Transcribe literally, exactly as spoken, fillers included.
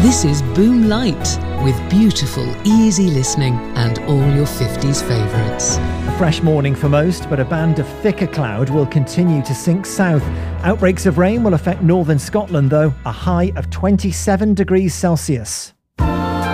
This is Boom Light, with beautiful, easy listening and all your fifties favourites. A fresh morning for most, but a band of thicker cloud will continue to sink south. Outbreaks of rain will affect northern Scotland, though, a high of twenty-seven degrees Celsius.